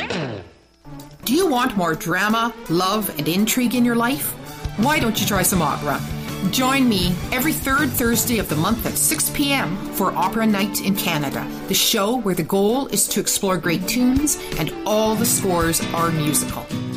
Do you want more drama, love, and intrigue in your life? Why don't you try some opera? Join me every third Thursday of the month at 6 p.m. for Opera Night in Canada, the show where the goal is to explore great tunes and all the scores are musical.